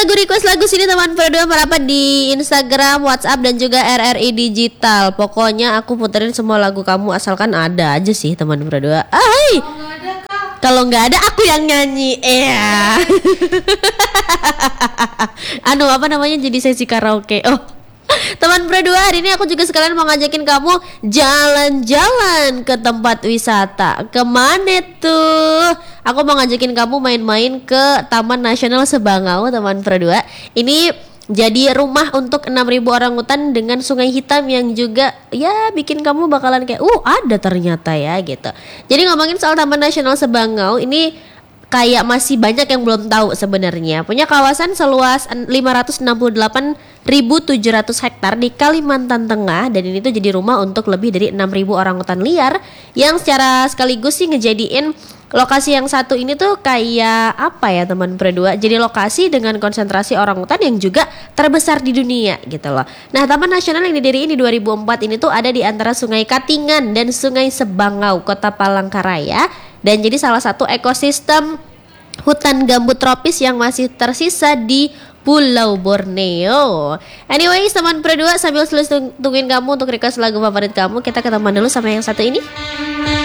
request lagu sini teman berdua merapat di Instagram, WhatsApp dan juga RRI Digital. Pokoknya aku puterin semua lagu kamu asalkan ada aja sih teman berdua. Hai. Kalau nggak ada aku yang nyanyi. Anu apa namanya jadi sesi karaoke. Oh. Teman berdua, hari ini aku juga sekalian mau ngajakin kamu jalan-jalan ke tempat wisata. Kemana tuh? Aku mau ngajakin kamu main-main ke Taman Nasional Sebangau, teman berdua. Ini jadi rumah untuk 6.000 orangutan dengan sungai hitam yang juga ya bikin kamu bakalan kayak ada ternyata ya gitu. Jadi ngomongin soal Taman Nasional Sebangau ini kayak masih banyak yang belum tahu sebenarnya. Punya kawasan seluas 568.700 hektar di Kalimantan Tengah, dan ini tuh jadi rumah untuk lebih dari 6.000 orangutan liar yang secara sekaligus sih ngejadiin lokasi yang satu ini tuh kayak apa ya teman berdua, jadi lokasi dengan konsentrasi orangutan yang juga terbesar di dunia gitu loh. Nah, Taman Nasional yang didiriin di 2004 ini tuh ada di antara Sungai Katingan dan Sungai Sebangau, Kota Palangkaraya, dan jadi salah satu ekosistem hutan gambut tropis yang masih tersisa di Pulau Borneo. Anyways, teman berdua, sambil tungguin kamu untuk request lagu favorit kamu, kita ketemuan dulu sama yang satu ini.